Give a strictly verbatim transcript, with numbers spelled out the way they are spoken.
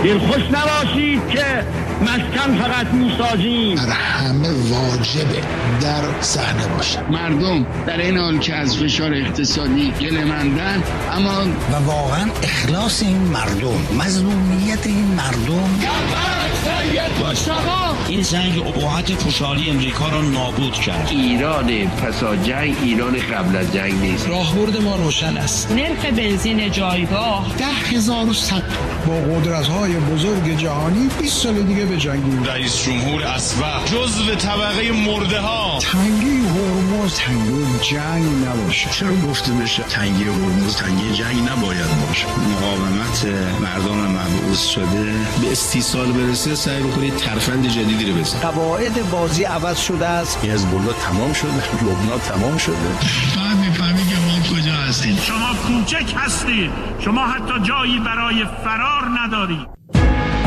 دلخوش نباشید که مسکن فقط میسازیم. در همه واجبه در صحنه باشه. مردم در این حال که از فشار اقتصادی گله‌مندن، اما و واقعا اخلاص این مردم، مظلومیت این مردم. این جنگ ابهت خوشحالی امریکا را نابود کرد. ایران پسا جنگ ایران قبل از جنگ نیست. راهبرد ما روشن است. نرخ بنزین جایگاه ده هزار و صد با قدرت‌های بزرگ جهانی بیست سال دیگه به جنگیم. رئیس جمهور اسبق جزو طبقه مرده ها. تنگی هرمز تنگی جنگ نباشه. چرا گفته بشه تنگی هرمز تنگی جنگ نباید باشه؟ مقاومت مردم مبعوث شده به استیصال برسه، سعی بکنید ترفند جدیدی رو بزنید. قواعد بازی عوض شده است. حزب الله تمام شده، لبنان تمام شده. بعد میفهمی که ما کجا هستیم. شما کوچک هستید، شما حتی جایی برای فرار ندارید.